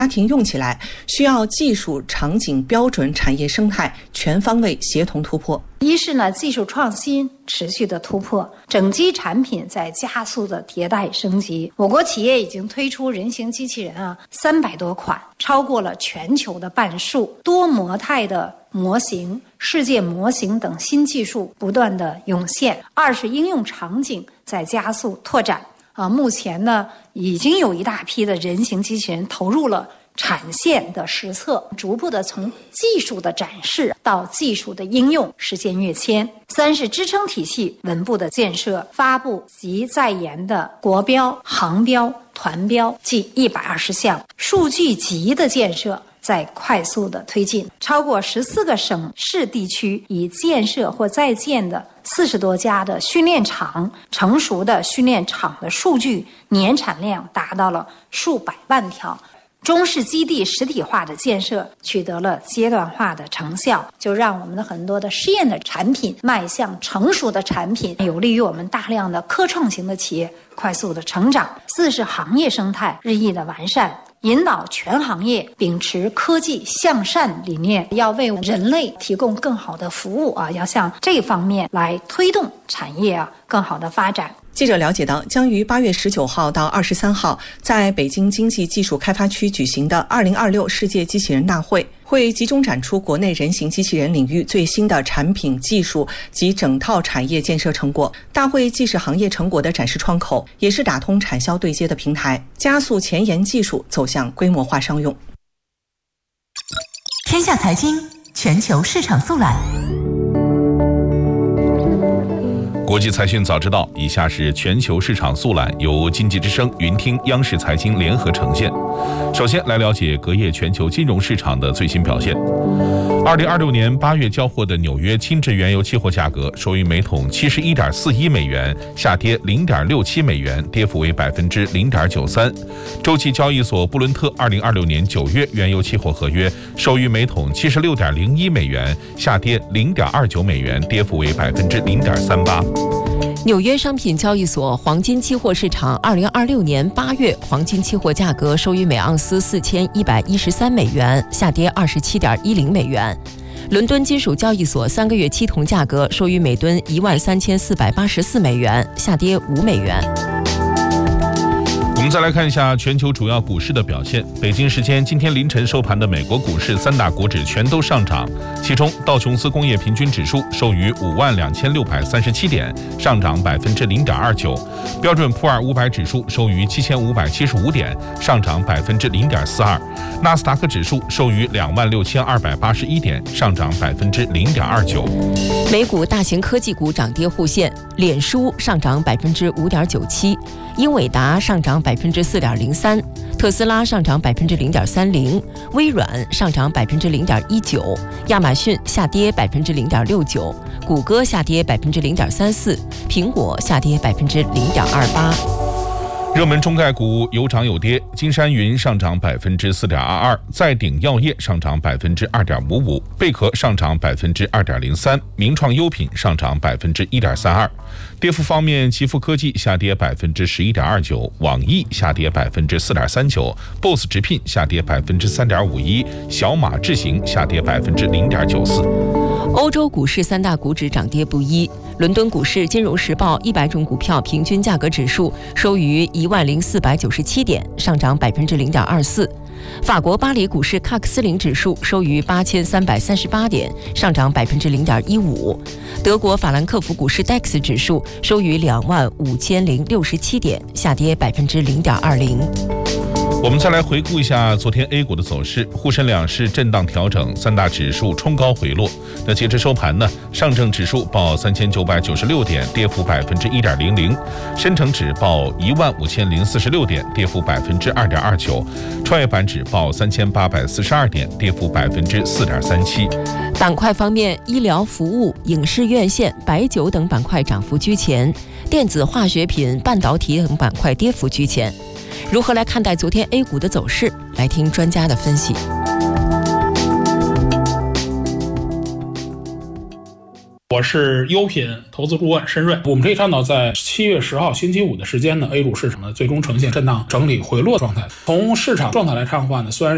家庭用起来，需要技术、场景、标准、产业生态全方位协同突破。 一是呢，技术创新持续的突破，整机产品在加速的迭代升级。我国企业已经推出人形机器人300多款，超过了全球的半数。多模态的模型、世界模型等新技术不断的涌现。二是应用场景在加速拓展。目前呢，已经有一大批的人形机器人投入了产线的实测，逐步的从技术的展示到技术的应用实现跃迁。三是支撑体系稳步的建设，发布及在研的国标、航标、团标计120项，数据集的建设在快速的推进，超过14个省市地区已建设或在建的40多家的训练场，成熟的训练场的数据年产量达到了数百万条。中式基地实体化的建设取得了阶段化的成效，就让我们的很多的试验的产品迈向成熟的产品，有利于我们大量的科创型的企业快速的成长。四是行业生态日益的完善，引导全行业秉持科技向善理念，要为人类提供更好的服务要向这方面来推动产业更好的发展。 记者了解到，将于8月19号到23号在北京经济技术开发区举行的2026世界机器人大会，会集中展出国内人形机器人领域最新的产品技术及整套产业建设成果。大会既是行业成果的展示窗口，也是打通产销对接的平台，加速前沿技术走向规模化商用。 天下财经全球市场速览。 国际财讯早知道，以下是全球市场速览，由经济之声、云听、央视财经联合呈现。首先来了解隔夜全球金融市场的最新表现。2026年8月交货的纽约轻质原油期货价格收于每桶71.41美元，下跌0.67美元，跌幅为0.93%。洲际交易所布伦特2026年9月原油期货合约收于每桶76.01美元，下跌0.29美元，跌幅为0.38%。 纽约商品交易所黄金期货市场2026年8月黄金期货价格收于每盎司4113美元，下跌27.10美元。伦敦金属交易所3个月期铜价格收于每吨13484美元，下跌5美元。 我们再来看一下全球主要股市的表现。北京时间今天凌晨收盘的美国股市3大股指全都上涨，其中道琼斯工业平均指数收于52637点，上涨0.29%；标准普尔500指数收于7575点，上涨0.42%；纳斯达克指数收于26281点，上涨0.29%。 美股大型科技股涨跌互现，脸书上涨5.97%，英伟达上涨4.03%，特斯拉上涨0.30%，微软上涨0.19%，亚马逊下跌0.69%，谷歌下跌0.34%，苹果下跌0.28%。 热门中概股有涨有跌，金山云上涨4.22%，再鼎药业上涨2.55%，贝壳上涨2.03%，名创优品上涨1.32%。跌幅方面，奇富科技下跌11.29%，网易下跌4.39%， BOSS 直聘下跌3.51%，小马智行下跌0.94%。 欧洲股市3大股指涨跌不一，伦敦股市金融时报100种股票平均价格指数收于10497点，上涨0.24%。法国巴黎股市喀克斯林指数收于8338点，上涨0.15%。德国法兰克福股市 DAX 指数收于25067点，下跌0.20%。 我们再来回顾一下昨天 A 股的走势，沪深两市震荡调整，3大指数冲高回落。那截至收盘呢，上证指数报3996点，跌幅1.00%；深成指报15046点，跌幅2.29%；创业板指报3842点，跌幅4.37%。 板块方面，医疗服务、影视院线、白酒等板块涨幅居前，电子化学品、半导体等板块跌幅居前。如何来看待昨天 A 股的走势？来听专家的分析。 我是优品投资顾问申瑞。我们可以看到，在7月10号星期五的时间呢， A 股市场呢最终呈现震荡整理回落状态。从市场状态来看的话呢，虽然